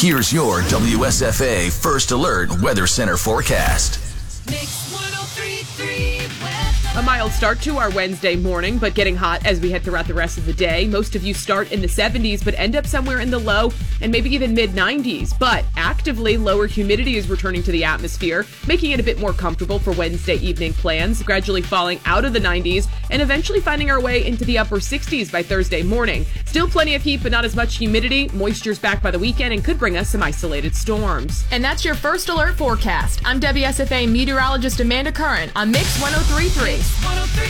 Here's your WSFA First Alert Weather Center forecast. Mix 103.3 weather. A mild start to our Wednesday morning, but getting hot as we head throughout the rest of the day. Most of you start in the 70s, but end up somewhere in the low and maybe even mid-90s. But actively lower humidity is returning to the atmosphere, making it a bit more comfortable for Wednesday evening plans, gradually falling out of the 90s and eventually finding our way into the upper 60s by Thursday morning. Still plenty of heat, but not as much humidity. Moisture's back by the weekend and could bring us some isolated storms. And that's your First Alert forecast. I'm WSFA meteorologist Amanda Curran on Mix 103.3. 103.